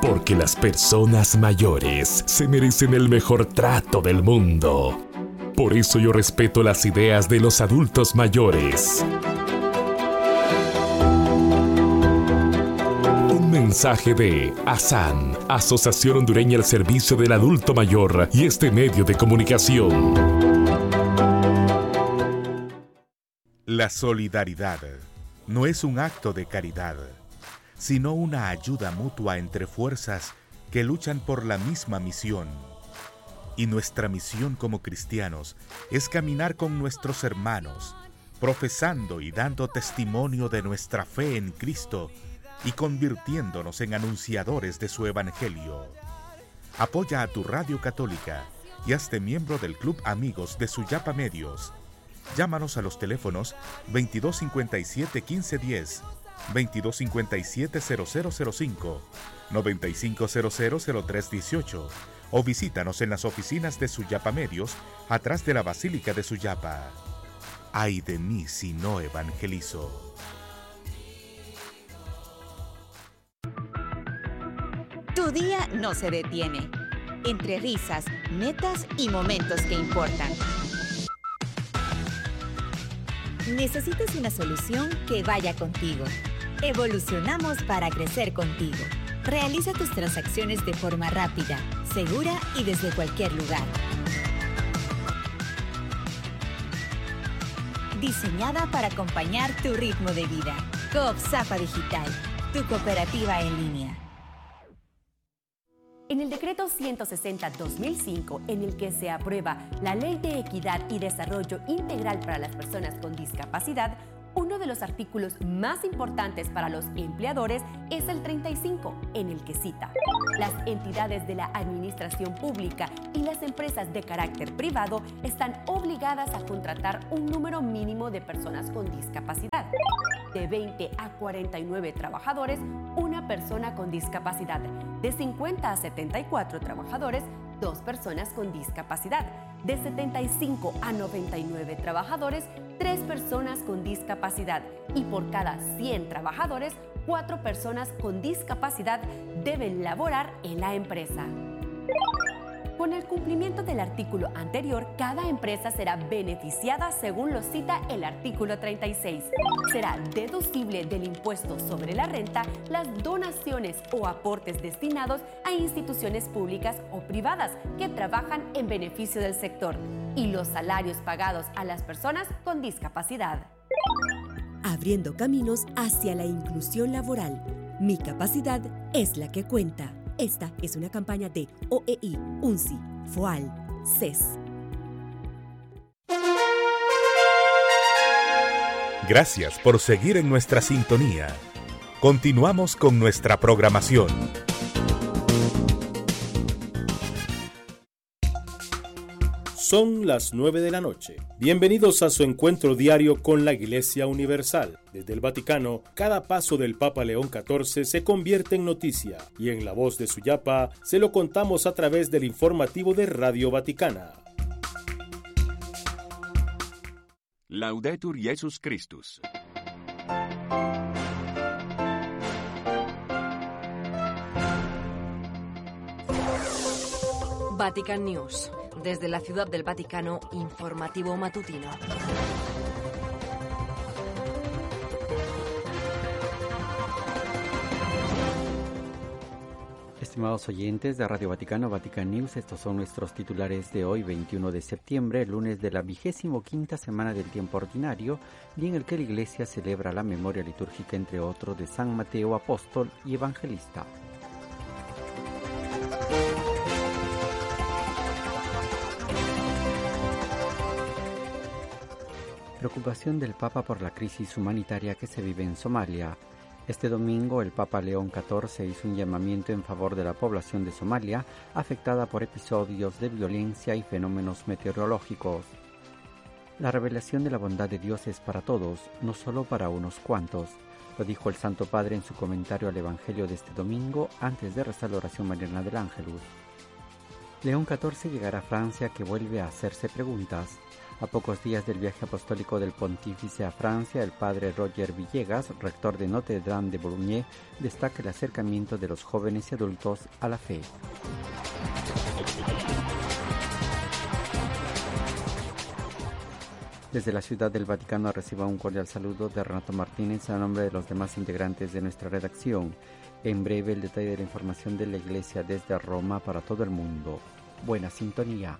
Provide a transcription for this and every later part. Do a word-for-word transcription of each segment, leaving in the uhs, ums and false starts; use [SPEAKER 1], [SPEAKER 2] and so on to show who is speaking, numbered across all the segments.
[SPEAKER 1] Porque las personas mayores se merecen el mejor trato del mundo. Por eso yo respeto las ideas de los adultos mayores. Un mensaje de ASAN, Asociación Hondureña al Servicio del Adulto Mayor, y este medio de comunicación.
[SPEAKER 2] La solidaridad no es un acto de caridad, sino una ayuda mutua entre fuerzas que luchan por la misma misión. Y nuestra misión como cristianos es caminar con nuestros hermanos, profesando y dando testimonio de nuestra fe en Cristo y convirtiéndonos en anunciadores de su evangelio. Apoya a tu radio católica y hazte miembro del Club Amigos de Suyapa Medios. Llámanos a los teléfonos veintidós cincuenta y siete quince diez, veintidós cincuenta y siete cero cero cero cinco, noventa y cinco cero cero cero tres dieciocho o visítanos en las oficinas de Suyapa Medios atrás de la Basílica de Suyapa. Ay de mí si no evangelizo.
[SPEAKER 3] Tu día no se detiene. Entre risas, metas y momentos que importan. Necesitas una solución que vaya contigo. Evolucionamos para crecer contigo. Realiza tus transacciones de forma rápida, segura y desde cualquier lugar. Diseñada para acompañar tu ritmo de vida. Coop Zapa Digital, tu cooperativa en línea.
[SPEAKER 4] En el decreto ciento sesenta guión dos mil cinco, en el que se aprueba la Ley de Equidad y Desarrollo Integral para las Personas con Discapacidad, uno de los artículos más importantes para los empleadores es el treinta y cinco, en el que cita: las entidades de la administración pública y las empresas de carácter privado están obligadas a contratar un número mínimo de personas con discapacidad. De veinte a cuarenta y nueve trabajadores, una persona con discapacidad. De cincuenta a setenta y cuatro trabajadores, dos personas con discapacidad. De setenta y cinco a noventa y nueve trabajadores, tres personas con discapacidad. Y por cada cien trabajadores, cuatro personas con discapacidad deben laborar en la empresa. Con el cumplimiento del artículo anterior, cada empresa será beneficiada según lo cita el artículo treinta y seis. Será deducible del impuesto sobre la renta las donaciones o aportes destinados a instituciones públicas o privadas que trabajan en beneficio del sector y los salarios pagados a las personas con discapacidad.
[SPEAKER 5] Abriendo caminos hacia la inclusión laboral. Mi capacidad es la que cuenta. Esta es una campaña de O E I, UNCI, FOAL, C E S.
[SPEAKER 2] Gracias por seguir en nuestra sintonía. Continuamos con nuestra programación.
[SPEAKER 6] Son las nueve de la noche. Bienvenidos a su encuentro diario con la Iglesia Universal. Desde el Vaticano, cada paso del Papa León catorce se convierte en noticia y en la voz de Suyapa se lo contamos a través del informativo de Radio Vaticana.
[SPEAKER 7] Laudetur Jesus Christus.
[SPEAKER 8] Vatican News. Desde la Ciudad del Vaticano, informativo matutino.
[SPEAKER 9] Estimados oyentes de Radio Vaticano, Vatican News, estos son nuestros titulares de hoy, veintiuno de septiembre, lunes de la vigésimo quinta semana del tiempo ordinario, día en el que la Iglesia celebra la memoria litúrgica, entre otros, de San Mateo, apóstol y evangelista. Preocupación del Papa por la crisis humanitaria que se vive en Somalia. Este domingo, el Papa León catorce hizo un llamamiento en favor de la población de Somalia, afectada por episodios de violencia y fenómenos meteorológicos. La revelación de la bondad de Dios es para todos, no solo para unos cuantos, lo dijo el Santo Padre en su comentario al Evangelio de este domingo, antes de rezar la oración mariana del Ángelus. León catorce llegará a Francia, que vuelve a hacerse preguntas. A pocos días del viaje apostólico del pontífice a Francia, el padre Roger Villegas, rector de Notre Dame de Boulogne, destaca el acercamiento de los jóvenes y adultos a la fe. Desde la Ciudad del Vaticano reciba un cordial saludo de Renato Martínez a nombre de los demás integrantes de nuestra redacción. En breve el detalle de la información de la Iglesia desde Roma para todo el mundo. Buena sintonía.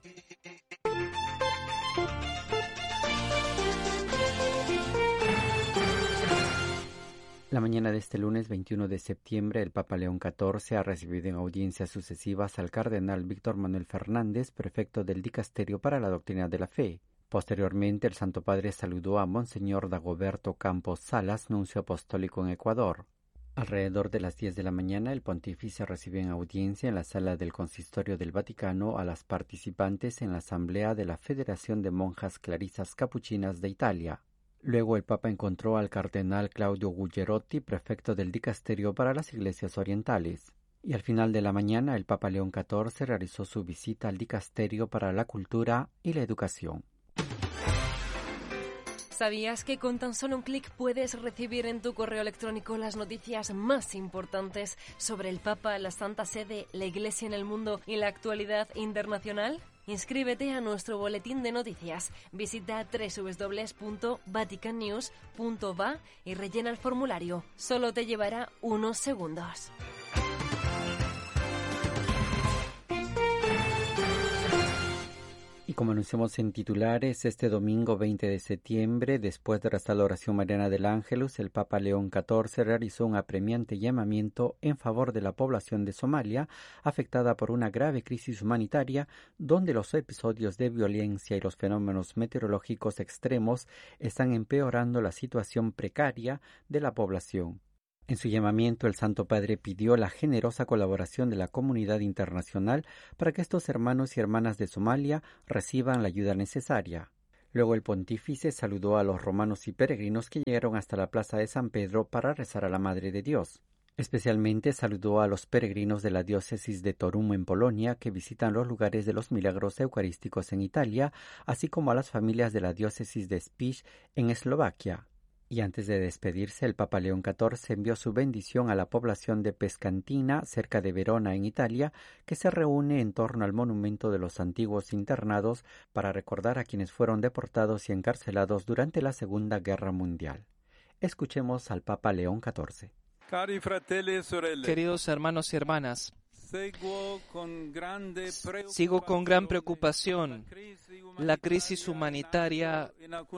[SPEAKER 9] La mañana de este lunes veintiuno de septiembre, el Papa León catorce ha recibido en audiencias sucesivas al cardenal Víctor Manuel Fernández, prefecto del Dicasterio para la Doctrina de la Fe. Posteriormente, el Santo Padre saludó a Monseñor Dagoberto Campos Salas, nuncio apostólico en Ecuador. Alrededor de las diez de la mañana, el pontífice recibió en audiencia en la sala del Consistorio del Vaticano a las participantes en la Asamblea de la Federación de Monjas Clarisas Capuchinas de Italia. Luego el Papa encontró al cardenal Claudio Gugerotti, prefecto del Dicasterio para las Iglesias Orientales. Y al final de la mañana, el Papa León catorce realizó su visita al Dicasterio para la Cultura y la Educación.
[SPEAKER 8] ¿Sabías que con tan solo un clic puedes recibir en tu correo electrónico las noticias más importantes sobre el Papa, la Santa Sede, la Iglesia en el mundo y la actualidad internacional? Inscríbete a nuestro boletín de noticias. Visita doble u doble u doble u punto vatican news punto va y rellena el formulario. Solo te llevará unos segundos.
[SPEAKER 9] Y como anunciamos en titulares, este domingo veinte de septiembre, después de rezar la oración mariana del Ángelus, el Papa León catorce realizó un apremiante llamamiento en favor de la población de Somalia, afectada por una grave crisis humanitaria, donde los episodios de violencia y los fenómenos meteorológicos extremos están empeorando la situación precaria de la población. En su llamamiento, el Santo Padre pidió la generosa colaboración de la comunidad internacional para que estos hermanos y hermanas de Somalia reciban la ayuda necesaria. Luego el pontífice saludó a los romanos y peregrinos que llegaron hasta la plaza de San Pedro para rezar a la Madre de Dios. Especialmente saludó a los peregrinos de la diócesis de Toruń en Polonia que visitan los lugares de los milagros eucarísticos en Italia, así como a las familias de la diócesis de Spiš en Eslovaquia. Y antes de despedirse, el Papa León catorce envió su bendición a la población de Pescantina, cerca de Verona, en Italia, que se reúne en torno al monumento de los antiguos internados para recordar a quienes fueron deportados y encarcelados durante la Segunda Guerra Mundial. Escuchemos al Papa León catorce.
[SPEAKER 7] Queridos hermanos y hermanas, sigo con gran preocupación la crisis humanitaria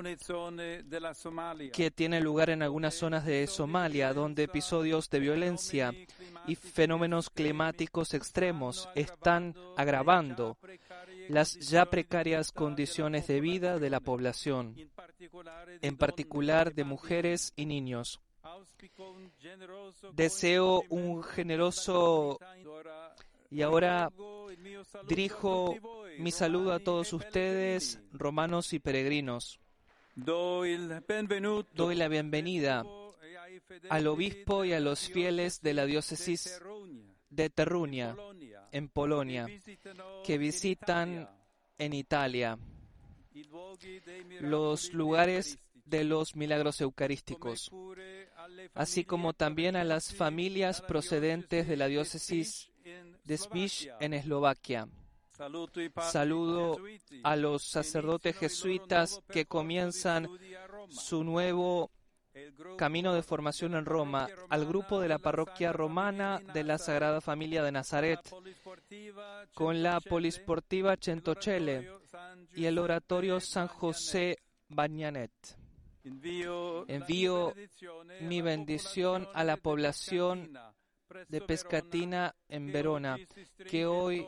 [SPEAKER 7] que tiene lugar en algunas zonas de Somalia, donde episodios de violencia y fenómenos climáticos extremos están agravando las ya precarias condiciones de vida de la población, en particular de mujeres y niños. Deseo un generoso y ahora dirijo mi saludo a todos ustedes, romanos y peregrinos. Doy la bienvenida al obispo y a los fieles de la diócesis de Terruña, en Polonia, que visitan en Italia los lugares de los milagros eucarísticos, así como también a las familias procedentes de la diócesis de Spiš en Eslovaquia. Saludo a los sacerdotes jesuitas que comienzan su nuevo camino de formación en Roma, al grupo de la parroquia romana de la Sagrada Familia de Nazaret, con la polisportiva Centocelle y el oratorio San José Bagnanet. Envío mi bendición a la población de Pescatina en Verona, che hoy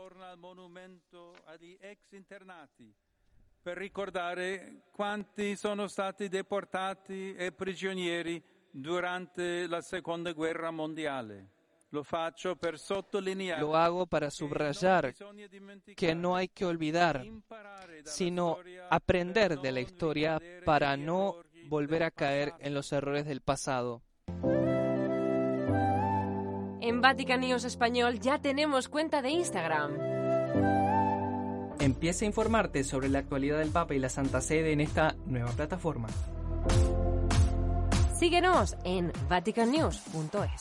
[SPEAKER 10] per ricordare quanti sono stati deportati e prigionieri durante la Seconda Guerra Mondiale. Lo faccio per sottolineare.
[SPEAKER 7] Lo hago para subrayar que no hay que olvidar, sino aprender de la historia para no volver a caer en los errores del pasado.
[SPEAKER 8] En Vatican News Español ya tenemos cuenta de Instagram.
[SPEAKER 7] Empieza a informarte sobre la actualidad del Papa y la Santa Sede en esta nueva plataforma.
[SPEAKER 8] Síguenos en vatican news punto es.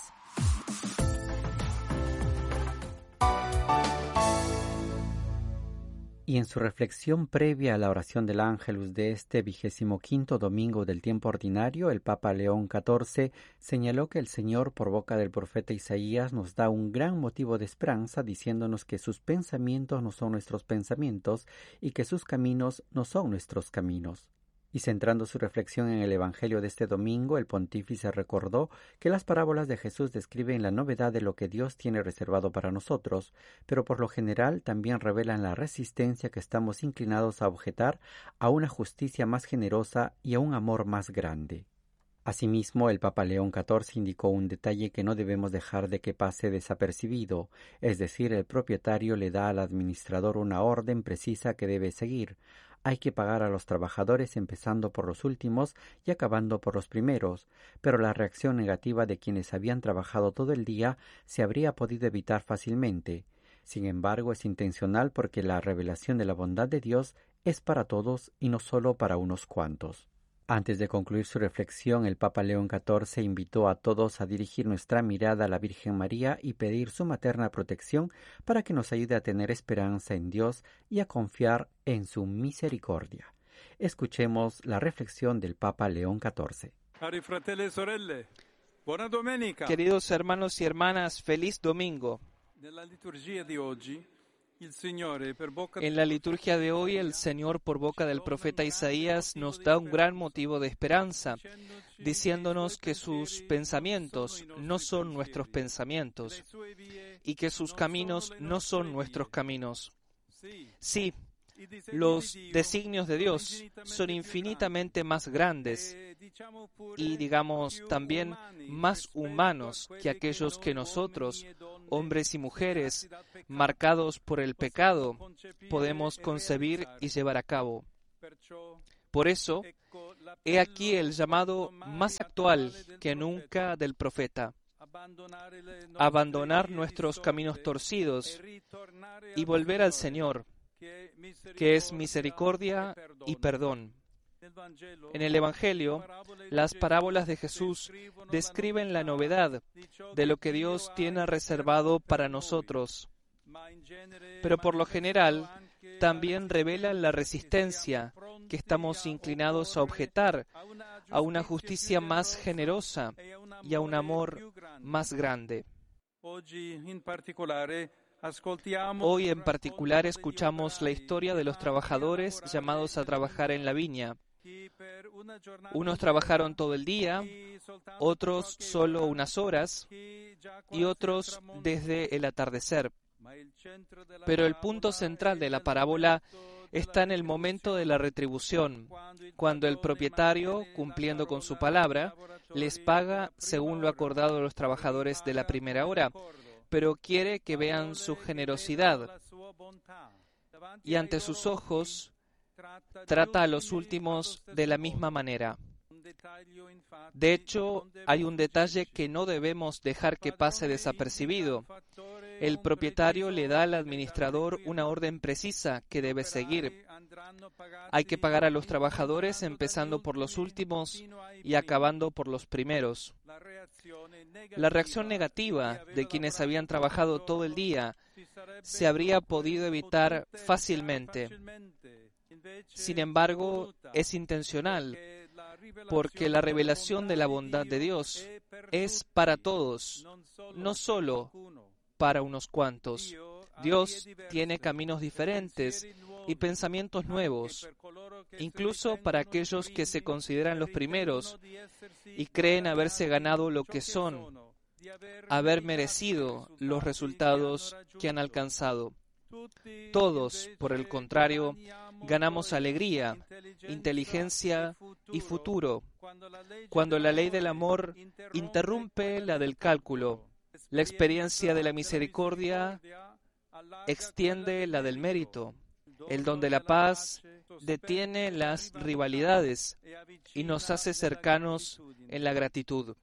[SPEAKER 9] Y en su reflexión previa a la oración del Ángelus de este vigésimo quinto domingo del tiempo ordinario, el Papa León catorce señaló que el Señor, por boca del profeta Isaías, nos da un gran motivo de esperanza, diciéndonos que sus pensamientos no son nuestros pensamientos y que sus caminos no son nuestros caminos. Y centrando su reflexión en el Evangelio de este domingo, el pontífice recordó que las parábolas de Jesús describen la novedad de lo que Dios tiene reservado para nosotros, pero por lo general también revelan la resistencia que estamos inclinados a objetar a una justicia más generosa y a un amor más grande. Asimismo, el Papa León catorce indicó un detalle que no debemos dejar de que pase desapercibido, es decir, el propietario le da al administrador una orden precisa que debe seguir. Hay que pagar a los trabajadores empezando por los últimos y acabando por los primeros, pero la reacción negativa de quienes habían trabajado todo el día se habría podido evitar fácilmente. Sin embargo, es intencional porque la revelación de la bondad de Dios es para todos y no solo para unos cuantos. Antes de concluir su reflexión, el Papa León catorce invitó a todos a dirigir nuestra mirada a la Virgen María y pedir su materna protección para que nos ayude a tener esperanza en Dios y a confiar en su misericordia. Escuchemos la reflexión del Papa León catorce.
[SPEAKER 7] Queridos hermanos y hermanas, feliz domingo. En la liturgia de hoy, el Señor, por boca del profeta Isaías, nos da un gran motivo de esperanza, diciéndonos que sus pensamientos no son nuestros pensamientos y que sus caminos no son nuestros caminos. Sí, los designios de Dios son infinitamente más grandes y, digamos, también más humanos que aquellos que nosotros, hombres y mujeres, marcados por el pecado, podemos concebir y llevar a cabo. Por eso, he aquí el llamado más actual que nunca del profeta: abandonar nuestros caminos torcidos y volver al Señor, que es misericordia y perdón. En el Evangelio, las parábolas de Jesús describen la novedad de lo que Dios tiene reservado para nosotros, pero por lo general también revelan la resistencia que estamos inclinados a objetar a una justicia más generosa y a un amor más grande. Hoy en particular escuchamos la historia de los trabajadores llamados a trabajar en la viña. Unos trabajaron todo el día, otros solo unas horas y otros desde el atardecer. Pero el punto central de la parábola está en el momento de la retribución, cuando el propietario, cumpliendo con su palabra, les paga según lo acordado a los trabajadores de la primera hora, pero quiere que vean su generosidad y ante sus ojos trata a los últimos de la misma manera. De hecho, hay un detalle que no debemos dejar que pase desapercibido. El propietario le da al administrador una orden precisa que debe seguir. Hay que pagar a los trabajadores empezando por los últimos y acabando por los primeros. La reacción negativa de quienes habían trabajado todo el día se habría podido evitar fácilmente. Sin embargo, es intencional, porque la revelación de la bondad de Dios es para todos, no solo para unos cuantos. Dios tiene caminos diferentes y pensamientos nuevos, incluso para aquellos que se consideran los primeros y creen haberse ganado lo que son, haber merecido los resultados que han alcanzado. Todos, por el contrario, ganamos alegría, inteligencia y futuro cuando la ley del amor interrumpe la del cálculo. La experiencia de la misericordia extiende la del mérito. El don de la paz detiene las rivalidades y nos hace cercanos en la gratitud.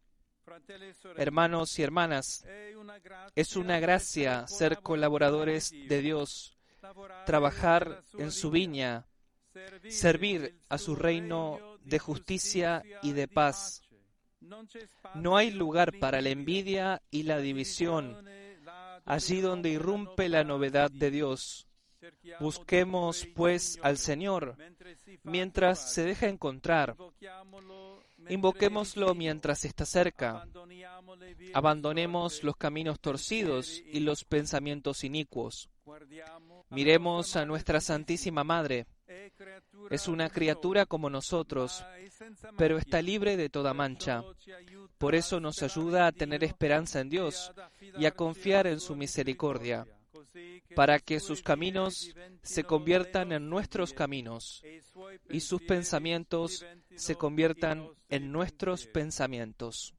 [SPEAKER 7] Hermanos y hermanas, es una gracia ser colaboradores de Dios, trabajar en su viña, servir a su reino de justicia y de paz. No hay lugar para la envidia y la división, allí donde irrumpe la novedad de Dios. Busquemos, pues, al Señor mientras se deja encontrar. Invoquémoslo mientras está cerca. Abandonemos los caminos torcidos y los pensamientos inicuos. Miremos a nuestra Santísima Madre. Es una criatura como nosotros, pero está libre de toda mancha. Por eso nos ayuda a tener esperanza en Dios y a confiar en su misericordia, para que sus caminos se conviertan en nuestros caminos y sus pensamientos se conviertan en nuestros pensamientos.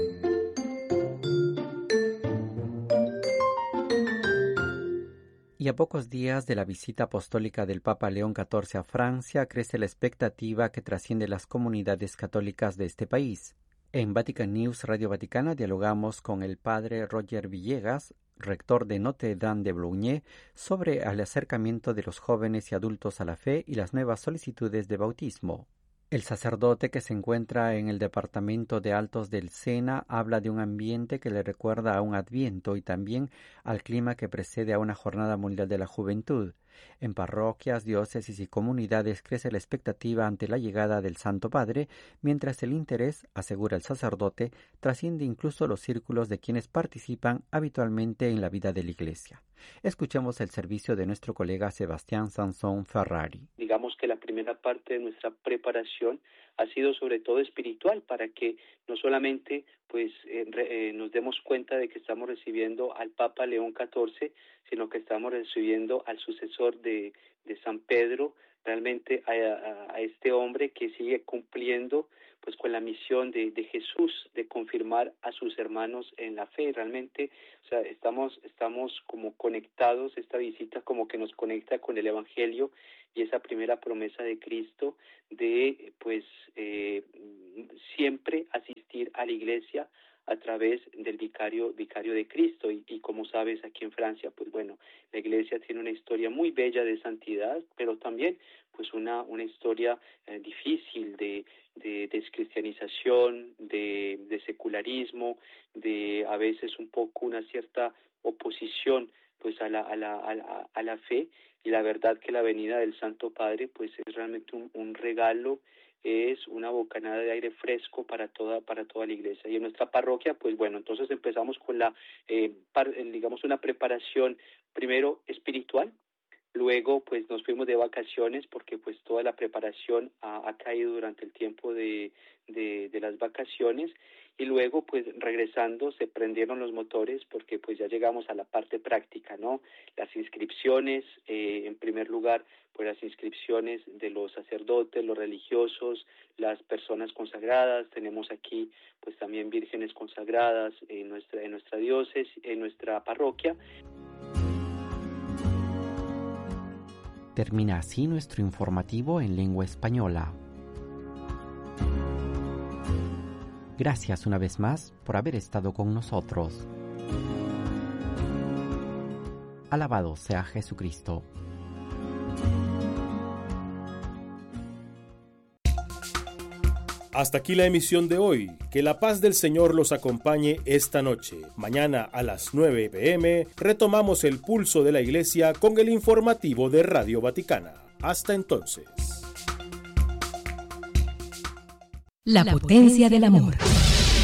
[SPEAKER 9] Y a pocos días de la visita apostólica del Papa León catorce a Francia, crece la expectativa que trasciende las comunidades católicas de este país. En Vatican News Radio Vaticana dialogamos con el padre Roger Villegas, rector de Notre Dame de Boulogne, sobre el acercamiento de los jóvenes y adultos a la fe y las nuevas solicitudes de bautismo. El sacerdote, que se encuentra en el departamento de Altos del Sena, habla de un ambiente que le recuerda a un Adviento y también al clima que precede a una Jornada Mundial de la Juventud. En parroquias, diócesis y comunidades crece la expectativa ante la llegada del Santo Padre, mientras el interés, asegura el sacerdote, trasciende incluso los círculos de quienes participan habitualmente en la vida de la Iglesia. Escuchemos el servicio de nuestro colega Sebastián Sansón Ferrari.
[SPEAKER 11] Digamos que la primera parte de nuestra preparación ha sido sobre todo espiritual, para que no solamente pues eh, eh, nos demos cuenta de que estamos recibiendo al Papa León catorce, sino que estamos recibiendo al sucesor de, de San Pedro, realmente a, a, a este hombre que sigue cumpliendo pues con la misión de, de Jesús, de confirmar a sus hermanos en la fe. Realmente, o sea, estamos, estamos como conectados, esta visita como que nos conecta con el Evangelio y esa primera promesa de Cristo de pues eh, siempre asistir a la iglesia a través del vicario vicario de Cristo. Y, y como sabes, aquí en Francia, pues bueno, la iglesia tiene una historia muy bella de santidad, pero también pues una, una historia eh, difícil de, de descristianización, de, de secularismo, de a veces un poco una cierta oposición pues a la, a la, a la, a la fe. Y la verdad que la venida del Santo Padre pues es realmente un, un regalo, es una bocanada de aire fresco para toda para toda la iglesia. Y en nuestra parroquia, pues bueno, entonces empezamos con la, eh, par, digamos, una preparación primero espiritual. Luego, pues nos fuimos de vacaciones porque pues toda la preparación ha, ha caído durante el tiempo de, de, de las vacaciones. Y luego, pues regresando, se prendieron los motores porque pues ya llegamos a la parte práctica, ¿no? Las inscripciones, eh, en primer lugar, pues las inscripciones de los sacerdotes, los religiosos, las personas consagradas. Tenemos aquí pues también vírgenes consagradas en nuestra, en nuestra diócesis, en nuestra parroquia.
[SPEAKER 9] Termina así nuestro informativo en lengua española. Gracias una vez más por haber estado con nosotros. Alabado sea Jesucristo.
[SPEAKER 6] Hasta aquí la emisión de hoy. Que la paz del Señor los acompañe esta noche. Mañana a las nueve pe eme retomamos el pulso de la Iglesia con el informativo de Radio Vaticana. Hasta entonces.
[SPEAKER 5] La potencia del amor.